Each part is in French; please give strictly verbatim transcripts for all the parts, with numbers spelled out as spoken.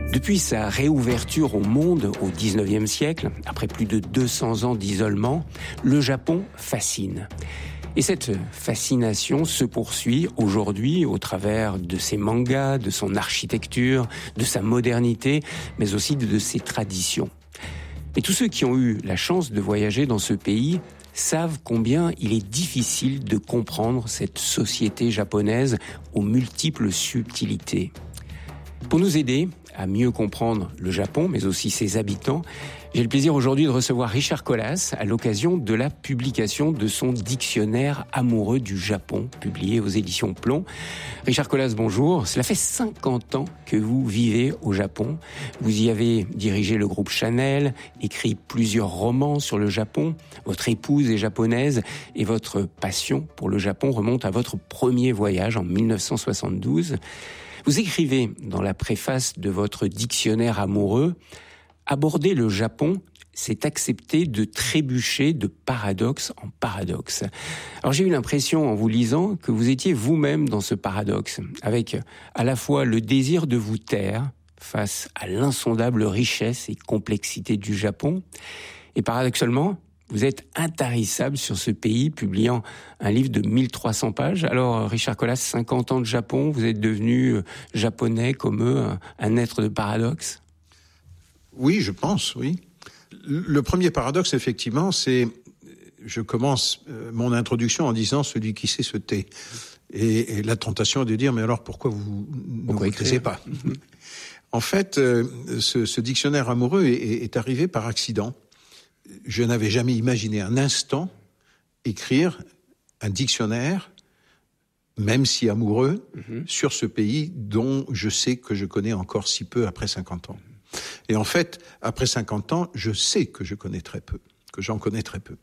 Depuis sa réouverture au monde au dix-neuvième siècle, après plus de deux cents ans d'isolement, le Japon fascine. Et cette fascination se poursuit aujourd'hui au travers de ses mangas, de son architecture, de sa modernité, mais aussi de ses traditions. Et tous ceux qui ont eu la chance de voyager dans ce pays savent combien il est difficile de comprendre cette société japonaise aux multiples subtilités. Pour nous aider à mieux comprendre le Japon, mais aussi ses habitants, j'ai le plaisir aujourd'hui de recevoir Richard Colas à l'occasion de la publication de son dictionnaire amoureux du Japon, publié aux éditions Plomb. Richard Colas, bonjour. Cela fait cinquante ans que vous vivez au Japon. Vous y avez dirigé le groupe Chanel, écrit plusieurs romans sur le Japon. Votre épouse est japonaise et votre passion pour le Japon remonte à votre premier voyage en dix-neuf cent soixante-douze. Vous écrivez dans la préface de votre dictionnaire amoureux: aborder le Japon, c'est accepter de trébucher de paradoxe en paradoxe. Alors j'ai eu l'impression en vous lisant que vous étiez vous-même dans ce paradoxe, avec à la fois le désir de vous taire face à l'insondable richesse et complexité du Japon, et paradoxalement, vous êtes intarissable sur ce pays, publiant un livre de mille trois cents pages. Alors, Richard Colas, cinquante ans de Japon, vous êtes devenu japonais comme eux, un être de paradoxe? Oui, je pense, oui. Le premier paradoxe, effectivement, c'est... Je commence mon introduction en disant « celui qui sait se tait ». Et, et la tentation est de dire « mais alors pourquoi vous ne vous taisez pas ?» En fait, ce, ce dictionnaire amoureux est, est arrivé par accident. Je n'avais jamais imaginé un instant écrire un dictionnaire, même si amoureux, mmh. sur ce pays dont je sais que je connais encore si peu après cinquante ans. Et en fait, après cinquante ans, je sais que je connais très peu, que j'en connais très peu.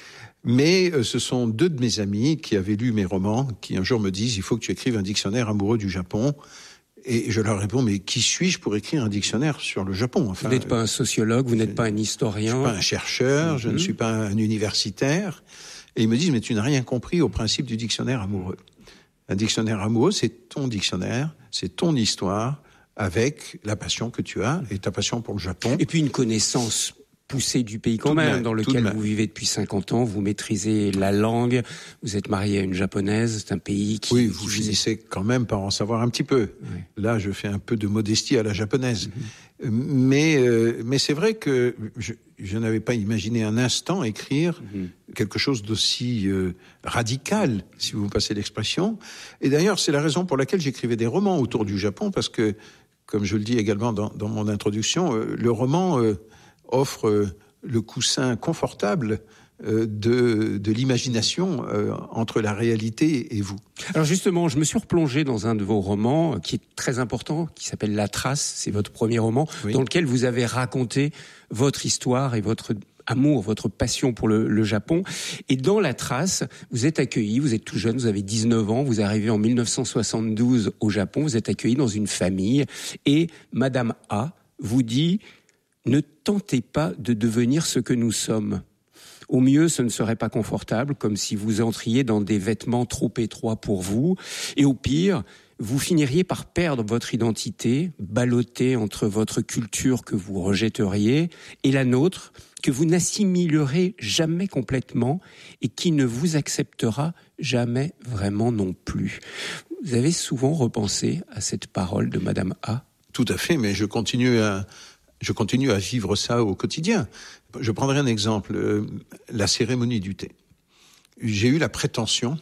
Mais euh, ce sont deux de mes amis qui avaient lu mes romans, qui un jour me disent « il faut que tu écrives un dictionnaire amoureux du Japon ». Et je leur réponds, mais qui suis-je pour écrire un dictionnaire sur le Japon? Enfin, vous n'êtes pas un sociologue, vous n'êtes pas un historien. Je ne suis pas un chercheur, mm-hmm. je ne suis pas un universitaire. Et ils me disent, mais tu n'as rien compris au principe du dictionnaire amoureux. Un dictionnaire amoureux, c'est ton dictionnaire, c'est ton histoire, avec la passion que tu as, et ta passion pour le Japon. Et puis une connaissance poussée du pays quand même, dans lequel vous vivez depuis cinquante ans, vous maîtrisez la langue, vous êtes marié à une japonaise, c'est un pays qui... Oui, vous finissez quand même par en savoir un petit peu. Oui. Là, je fais un peu de modestie à la japonaise. Mm-hmm. Mais, euh, mais c'est vrai que je, je n'avais pas imaginé un instant écrire mm-hmm. quelque chose d'aussi euh, radical, si vous me passez l'expression. Et d'ailleurs, c'est la raison pour laquelle j'écrivais des romans autour du Japon, parce que, comme je le dis également dans, dans mon introduction, euh, le roman... Euh, offre euh, le coussin confortable euh, de, de l'imagination euh, entre la réalité et vous. Alors justement, je me suis replongé dans un de vos romans qui est très important, qui s'appelle La Trace, c'est votre premier roman, oui. dans lequel vous avez raconté votre histoire et votre amour, votre passion pour le, le Japon. Et dans La Trace, vous êtes accueilli, vous êtes tout jeune, vous avez dix-neuf ans, vous arrivez en dix-neuf cent soixante-douze au Japon, vous êtes accueilli dans une famille et Madame A vous dit... ne tentez pas de devenir ce que nous sommes. Au mieux, ce ne serait pas confortable, comme si vous entriez dans des vêtements trop étroits pour vous. Et au pire, vous finiriez par perdre votre identité, ballottée entre votre culture que vous rejetteriez et la nôtre, que vous n'assimilerez jamais complètement et qui ne vous acceptera jamais vraiment non plus. Vous avez souvent repensé à cette parole de Madame A? Tout à fait, mais je continue à... Je continue à vivre ça au quotidien. Je prendrai un exemple, euh, la cérémonie du thé. J'ai eu la prétention,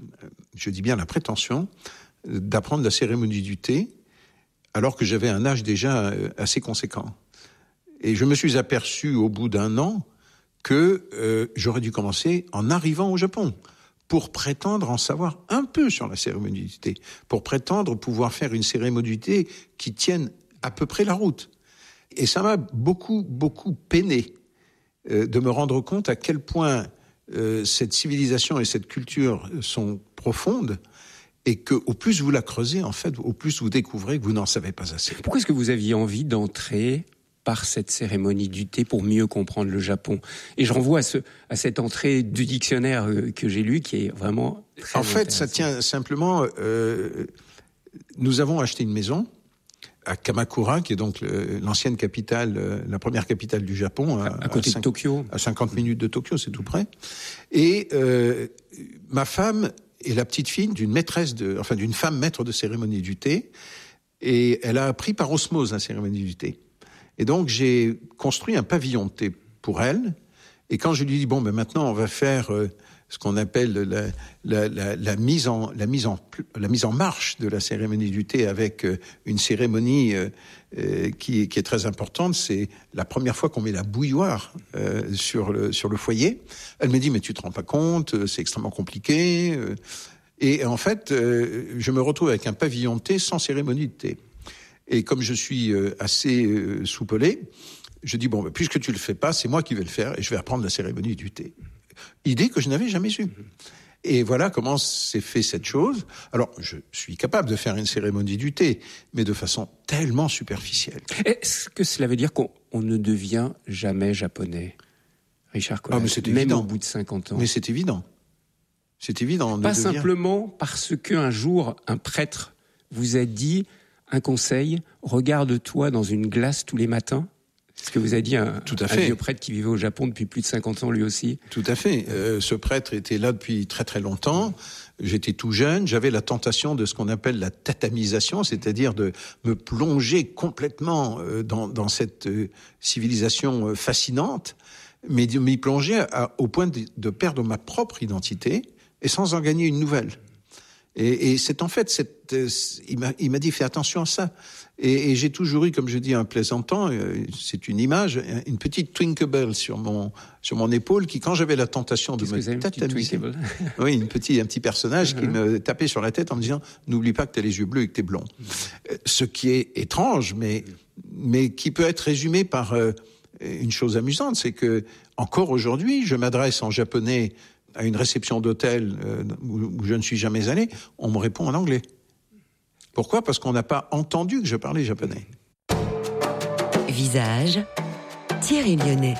je dis bien la prétention, d'apprendre la cérémonie du thé alors que j'avais un âge déjà assez conséquent. Et je me suis aperçu au bout d'un an que euh, j'aurais dû commencer en arrivant au Japon pour prétendre en savoir un peu sur la cérémonie du thé, pour prétendre pouvoir faire une cérémonie du thé qui tienne à peu près la route. Et ça m'a beaucoup, beaucoup peiné euh, de me rendre compte à quel point euh, cette civilisation et cette culture sont profondes et que au plus vous la creusez, en fait, au plus vous découvrez que vous n'en savez pas assez. Pourquoi est-ce que vous aviez envie d'entrer par cette cérémonie du thé pour mieux comprendre le Japon? Et je renvoie à, ce, à cette entrée du dictionnaire que j'ai lu qui est vraiment très En fait, ça tient simplement... Euh, nous avons acheté une maison à Kamakura, qui est donc le, l'ancienne capitale, euh, la première capitale du Japon. À, à côté à cinq, de Tokyo. À cinquante minutes de Tokyo, c'est tout près. Et euh, ma femme est la petite fille d'une maîtresse de, enfin d'une femme maître de cérémonie du thé, et elle a appris par osmose la cérémonie du thé. Et donc j'ai construit un pavillon de thé pour elle. Et quand je lui dis bon, ben maintenant on va faire euh, ce qu'on appelle la, la, la, la mise en la mise en la mise en marche de la cérémonie du thé, avec euh, une cérémonie euh, euh, qui, qui est très importante. C'est la première fois qu'on met la bouilloire euh, sur le sur le foyer. Elle me dit mais tu te rends pas compte, c'est extrêmement compliqué. Euh, et en fait, euh, je me retrouve avec un pavillon de thé sans cérémonie de thé. Et comme je suis euh, assez euh, soupolé, je dis bon, ben, puisque tu le fais pas, c'est moi qui vais le faire et je vais reprendre la cérémonie du thé. Idée que je n'avais jamais eue. Et voilà comment s'est fait cette chose. Alors, je suis capable de faire une cérémonie du thé, mais de façon tellement superficielle. Est-ce que cela veut dire qu'on on ne devient jamais japonais, Richard Colas, ah, mais c'est même évident. au bout de cinquante ans? Mais c'est évident. C'est évident. On Pas ne devient... simplement parce qu'un jour, un prêtre vous a dit un conseil, regarde-toi dans une glace tous les matins. C'est ce que vous a dit un, Tout à un fait. vieux prêtre qui vivait au Japon depuis plus de cinquante ans lui aussi. Tout à fait. Euh, ce prêtre était là depuis très très longtemps. J'étais tout jeune. J'avais la tentation de ce qu'on appelle la tatamisation, c'est-à-dire de me plonger complètement euh, dans, dans cette euh, civilisation euh, fascinante, mais de m'y plonger à, au point de, de perdre ma propre identité et sans en gagner une nouvelle. Et, et c'est en fait, cette, euh, il m'a, il m'a dit fais attention à ça. Et, et j'ai toujours eu, comme je dis en plaisantant, euh, c'est une image, une petite Twinkle sur mon sur mon épaule qui, quand j'avais la tentation de Qu'est-ce me tatamiser, une oui, une petite, un petit personnage uh-huh. qui me tapait sur la tête en me disant n'oublie pas que t'as les yeux bleus et que t'es blond. Uh-huh. Ce qui est étrange, mais mais qui peut être résumé par euh, une chose amusante, c'est que encore aujourd'hui, je m'adresse en japonais à une réception d'hôtel euh, où, où je ne suis jamais allé, on me répond en anglais. Pourquoi ? Parce qu'on n'a pas entendu que je parlais japonais. Visage, Thierry Lyonnais.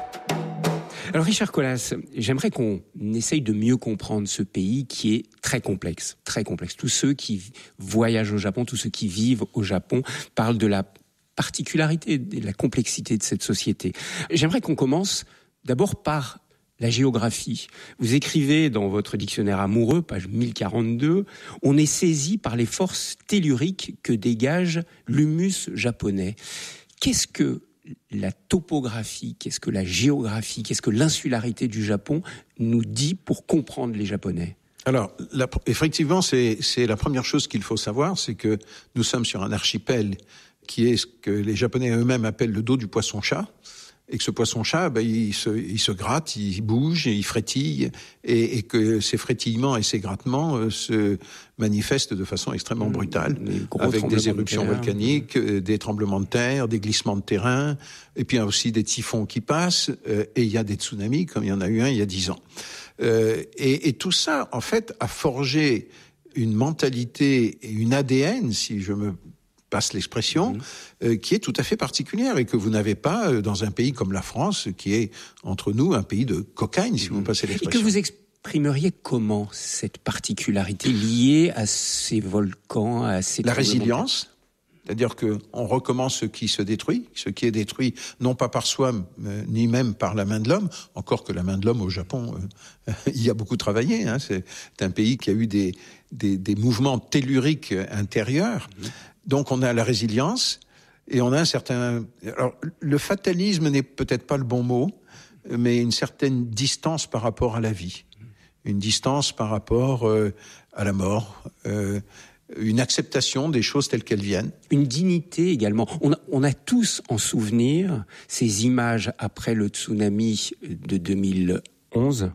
Alors Richard Colas, j'aimerais qu'on essaye de mieux comprendre ce pays qui est très complexe, très complexe. Tous ceux qui voyagent au Japon, tous ceux qui vivent au Japon parlent de la particularité, de la complexité de cette société. J'aimerais qu'on commence d'abord par la géographie. Vous écrivez dans votre dictionnaire amoureux, page mille quarante-deux, « On est saisi par les forces telluriques que dégage l'humus japonais ». Qu'est-ce que la topographie, qu'est-ce que la géographie, qu'est-ce que l'insularité du Japon nous dit pour comprendre les Japonais ? Alors, la, effectivement, c'est, c'est la première chose qu'il faut savoir, c'est que nous sommes sur un archipel qui est ce que les Japonais eux-mêmes appellent le dos du poisson-chat. Et que ce poisson-chat, ben, il se, il se gratte, il bouge, il frétille, et, et que ces frétillements et ces grattements euh, se manifestent de façon extrêmement brutale, avec des éruptions de volcaniques, euh, des tremblements de terre, des glissements de terrain, et puis il y a aussi des typhons qui passent, euh, et il y a des tsunamis, comme il y en a eu un il y a dix ans. Euh, et, et tout ça, en fait, a forgé une mentalité et une A D N, si je me passe l'expression, mmh. euh, qui est tout à fait particulière et que vous n'avez pas euh, dans un pays comme la France, qui est, entre nous, un pays de cocaïne, si mmh. vous me passez l'expression. Et que vous exprimeriez comment cette particularité liée à ces volcans, à ces... La résilience, c'est-à-dire qu'on recommence ce qui se détruit, ce qui est détruit non pas par soi, euh, ni même par la main de l'homme, encore que la main de l'homme au Japon, euh, il y a beaucoup travaillé, hein, c'est un pays qui a eu des, des, des mouvements telluriques intérieurs. Mmh. Donc on a la résilience et on a un certain... Alors le fatalisme n'est peut-être pas le bon mot, mais une certaine distance par rapport à la vie, une distance par rapport euh, à la mort, euh, une acceptation des choses telles qu'elles viennent. Une dignité également. On a, on a tous en souvenir ces images après le tsunami de deux mille onze,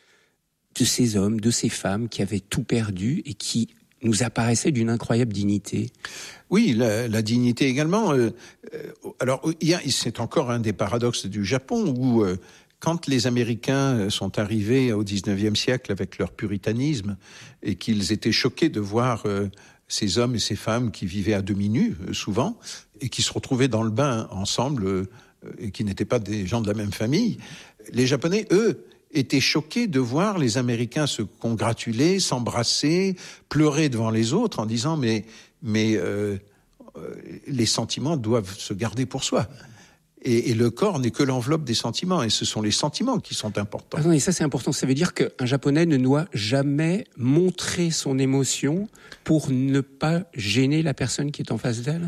de ces hommes, de ces femmes qui avaient tout perdu et qui nous apparaissaient d'une incroyable dignité. Oui, la, la dignité également. Euh, euh, alors, il y a, c'est encore un des paradoxes du Japon où, euh, quand les Américains sont arrivés au dix-neuvième siècle avec leur puritanisme et qu'ils étaient choqués de voir euh, ces hommes et ces femmes qui vivaient à demi nus, euh, souvent, et qui se retrouvaient dans le bain ensemble euh, et qui n'étaient pas des gens de la même famille, les Japonais, eux, étaient choqués de voir les Américains se congratuler, s'embrasser, pleurer devant les autres en disant mais mais euh, euh, les sentiments doivent se garder pour soi. Et, et le corps n'est que l'enveloppe des sentiments, et ce sont les sentiments qui sont importants. Ah non, et ça c'est important, ça veut dire qu'un Japonais ne doit jamais montrer son émotion pour ne pas gêner la personne qui est en face d'elle ?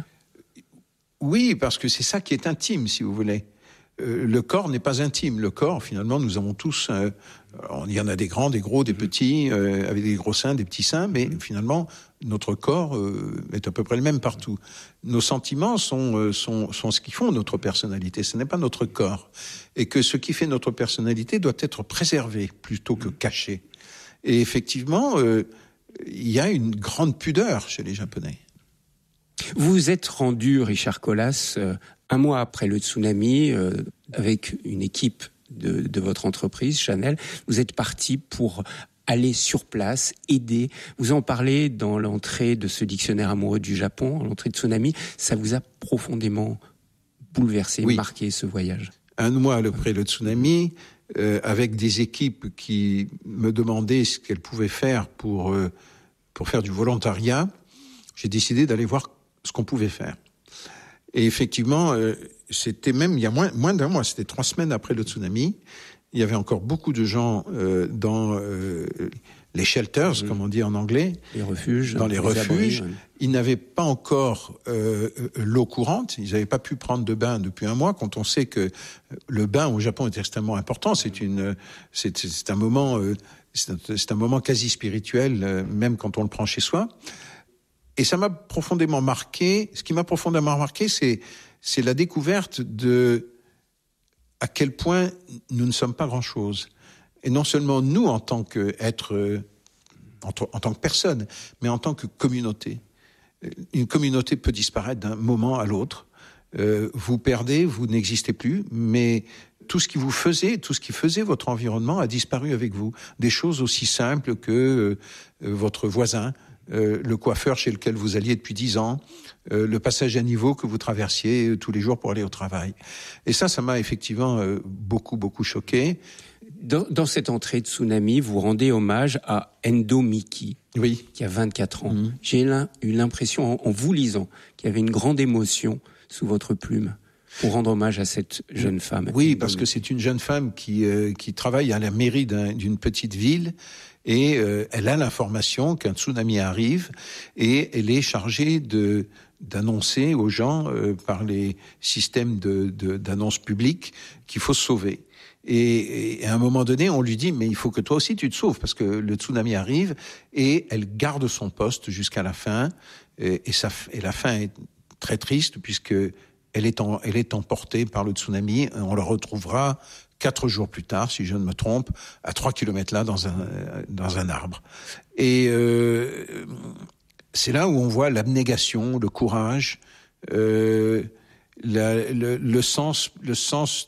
Oui, parce que c'est ça qui est intime, si vous voulez. Euh, le corps n'est pas intime. Le corps, finalement, nous avons tous... Euh, il y en a des grands, des gros, des petits, euh, avec des gros seins, des petits seins, mais finalement, notre corps euh, est à peu près le même partout. Nos sentiments sont, euh, sont, sont ce qui font notre personnalité, ce n'est pas notre corps. Et que ce qui fait notre personnalité doit être préservé plutôt que caché. Et effectivement, euh, il y a une grande pudeur chez les Japonais. Vous vous êtes rendu, Richard Colas, euh, un mois après le tsunami, euh, avec une équipe de, de votre entreprise, Chanel. Vous êtes parti pour aller sur place, aider. Vous en parlez dans l'entrée de ce dictionnaire amoureux du Japon, l'entrée de tsunami. Ça vous a profondément bouleversé, oui. marqué ce voyage. Un mois après le tsunami, euh, avec des équipes qui me demandaient ce qu'elles pouvaient faire pour, euh, pour faire du volontariat, j'ai décidé d'aller voir ce qu'on pouvait faire. Et effectivement, euh, c'était même il y a moins, moins d'un mois, c'était trois semaines après le tsunami. Il y avait encore beaucoup de gens euh, dans euh, les shelters, mmh. comme on dit en anglais, les refuges, dans les, les refuges. Abris, ils n'avaient pas encore euh, l'eau courante. Ils n'avaient pas pu prendre de bain depuis un mois. Quand on sait que le bain au Japon est extrêmement important, c'est une, c'est, c'est un moment, euh, c'est, un, c'est un moment quasi spirituel, euh, même quand on le prend chez soi. Et ça m'a profondément marqué. Ce qui m'a profondément marqué, c'est, c'est la découverte de à quel point nous ne sommes pas grand-chose. Et non seulement nous, en tant qu'être, en, en tant que personne, mais en tant que communauté. Une communauté peut disparaître d'un moment à l'autre. Euh, vous perdez, vous n'existez plus, mais tout ce qui vous faisait, tout ce qui faisait votre environnement a disparu avec vous. Des choses aussi simples que euh, votre voisin, Euh, le coiffeur chez lequel vous alliez depuis dix ans, euh, le passage à niveau que vous traversiez euh, tous les jours pour aller au travail. Et ça, ça m'a effectivement euh, beaucoup, beaucoup choqué. Dans, dans cette entrée de tsunami, vous rendez hommage à Endo Miki, oui. qui a vingt-quatre ans. Mmh. J'ai l'un, eu l'impression, en, en vous lisant, qu'il y avait une grande émotion sous votre plume pour rendre hommage à cette jeune femme. Oui, parce que c'est une jeune femme qui, euh, qui travaille à la mairie d'un, d'une petite ville. Et euh, elle a l'information qu'un tsunami arrive et elle est chargée de d'annoncer aux gens euh, par les systèmes de, de d'annonces publiques qu'il faut se sauver. Et, et à un moment donné, on lui dit mais il faut que toi aussi tu te sauves parce que le tsunami arrive et elle garde son poste jusqu'à la fin et, et, ça, et la fin est très triste puisque elle est en, elle est emportée par le tsunami. On la retrouvera quatre jours plus tard, si je ne me trompe, à trois kilomètres là, dans un, dans un arbre. Et euh, c'est là où on voit l'abnégation, le courage, euh, la, le, le sens, le sens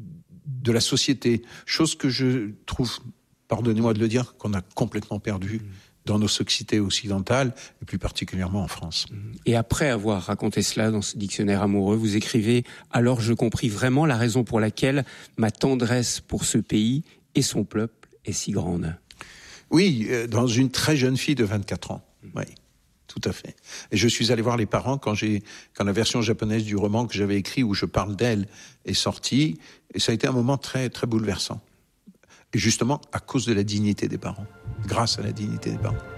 de la société. Chose que je trouve, pardonnez-moi de le dire, qu'on a complètement perdu dans nos sociétés occidentales, et plus particulièrement en France. Et après avoir raconté cela dans ce dictionnaire amoureux, vous écrivez « Alors je compris vraiment la raison pour laquelle ma tendresse pour ce pays et son peuple est si grande. » Oui, euh, dans une très jeune fille de vingt-quatre ans. Oui, tout à fait. Et je suis allé voir les parents quand j'ai, quand la version japonaise du roman que j'avais écrit, où je parle d'elle, est sortie. Et ça a été un moment très, très bouleversant. Et justement, à cause de la dignité des parents. Grâce à la dignité des parents.